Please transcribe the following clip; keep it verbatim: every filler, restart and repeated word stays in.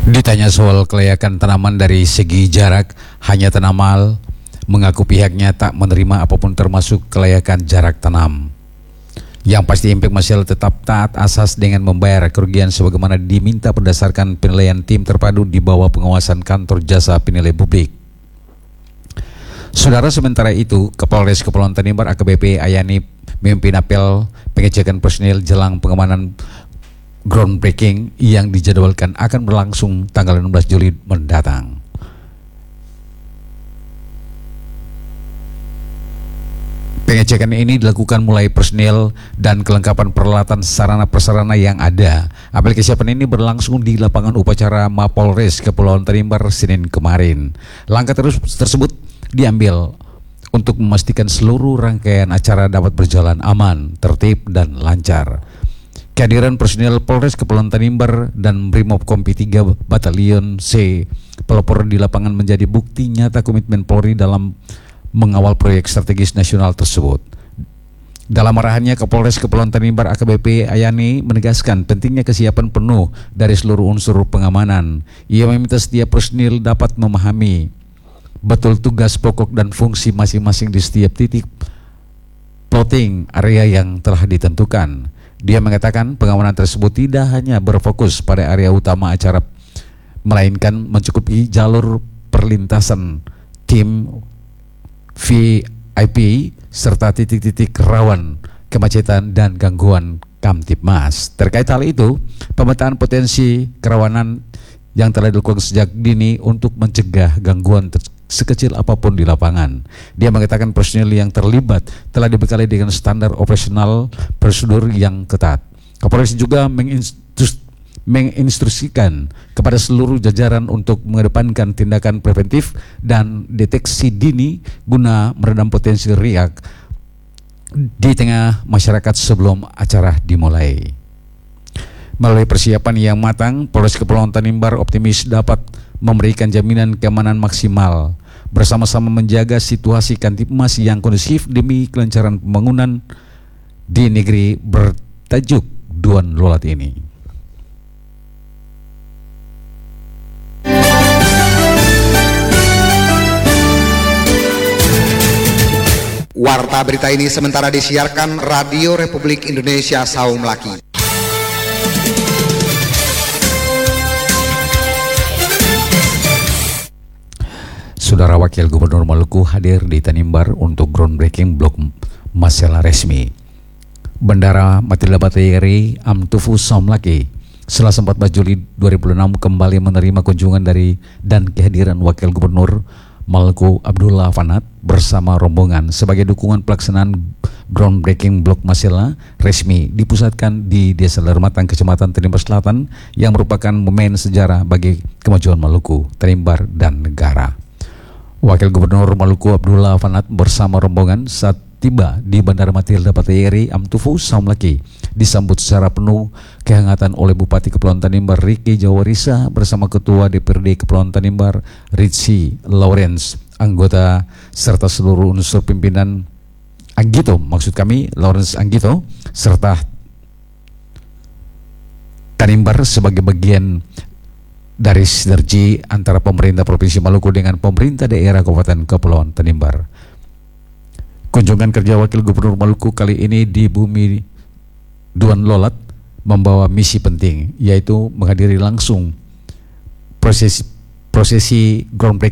Ditanya soal kelayakan tanaman dari segi jarak, hanya Tanamal mengaku pihaknya tak menerima apapun termasuk kelayakan jarak tanam. Yang pasti Impact Marshall tetap taat asas dengan membayar kerugian sebagaimana diminta berdasarkan penilaian tim terpadu di bawah pengawasan kantor jasa penilai publik. Saudara, sementara itu, Kapolres Kepulauan Tanimbar A K B P Ayani memimpin apel pengecekan personil jelang pengamanan groundbreaking yang dijadwalkan akan berlangsung tanggal enam belas Juli mendatang. Pengecekan ini dilakukan mulai personil dan kelengkapan peralatan sarana prasarana yang ada. Apel kesiapan ini berlangsung di lapangan upacara Mapolres Kepulauan Tanimbar Senin kemarin. Langkah terus tersebut diambil untuk memastikan seluruh rangkaian acara dapat berjalan aman, tertib, dan lancar. Kehadiran personil Polres Kepulauan Tanimbar dan Brimob Kompi tiga Batalion C pelopor di lapangan menjadi bukti nyata komitmen Polri dalam mengawal proyek strategis nasional tersebut. Dalam arahannya, Kapolres Kepulauan Tanimbar A K B P Ayani menegaskan pentingnya kesiapan penuh dari seluruh unsur pengamanan. Ia meminta setiap personil dapat memahami betul tugas pokok dan fungsi masing-masing di setiap titik plotting area yang telah ditentukan. Dia mengatakan pengamanan tersebut tidak hanya berfokus pada area utama acara, melainkan mencukupi jalur perlintasan tim V I P serta titik-titik rawan kemacetan dan gangguan Kamtibmas. Terkait hal itu, pemetaan potensi kerawanan yang telah dilakukan sejak dini untuk mencegah gangguan sekecil apapun di lapangan. Dia mengatakan personil yang terlibat telah dibekali dengan standar operasional prosedur yang ketat. Kapolres juga menginstrus menginstruksikan kepada seluruh jajaran untuk mengedepankan tindakan preventif dan deteksi dini guna meredam potensi riak di tengah masyarakat sebelum acara dimulai. Melalui persiapan yang matang, Polres Kepulauan Tanimbar optimis dapat memberikan jaminan keamanan maksimal, bersama-sama menjaga situasi Kamtibmas yang kondusif demi kelancaran pembangunan di negeri bertajuk Duan Lolat ini. Warta berita ini sementara disiarkan Radio Republik Indonesia Saung Laki. Saudara Wakil Gubernur Maluku hadir di Tanimbar untuk groundbreaking blok Masela resmi. Bendara Matilda Batayeri Amtufu Saung Laki Selasa empat belas Juli dua ribu enam kembali menerima kunjungan dari dan kehadiran Wakil Gubernur Maluku Abdullah Fanat bersama rombongan sebagai dukungan pelaksanaan groundbreaking blok Masela resmi dipusatkan di Desa Lermatang, Kecamatan Tanimbar Selatan yang merupakan momen sejarah bagi kemajuan Maluku, Tanimbar, dan negara. Wakil Gubernur Maluku Abdullah Fanat bersama rombongan saat tiba di Bandara Matilda Batayeri Amtufu Saung Laki disambut secara penuh kehangatan oleh Bupati Kepulauan Tanimbar Riki Jawarisa bersama Ketua D P R D Kepulauan Tanimbar Ritsi Lawrence, anggota serta seluruh unsur pimpinan Anggito, maksud kami Lawrence Anggito, serta Tanimbar sebagai bagian dari sinergi antara pemerintah Provinsi Maluku dengan pemerintah daerah Kabupaten Kepulauan Tanimbar. Kunjungan kerja Wakil Gubernur Maluku kali ini di bumi Duan Lolat membawa misi penting, yaitu menghadiri langsung prosesi prosesi groundbreaking